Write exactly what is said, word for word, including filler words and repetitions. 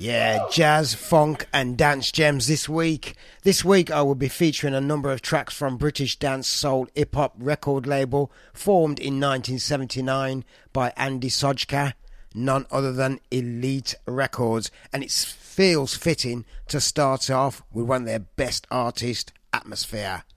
Yeah, jazz, funk and dance gems this week. This week I will be featuring a number of tracks from British dance soul hip hop record label formed in nineteen seventy-nine by Andy Sojka, none other than Elite Records, and it feels fitting to start off with one of their best artists, Atmosphere.